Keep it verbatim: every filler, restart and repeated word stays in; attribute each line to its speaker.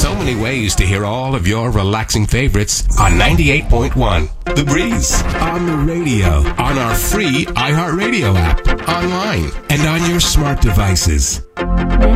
Speaker 1: so many ways to hear all of your relaxing favorites on ninety-eight point one The Breeze, on the radio, on our free iHeartRadio app, online, and on your smart devices.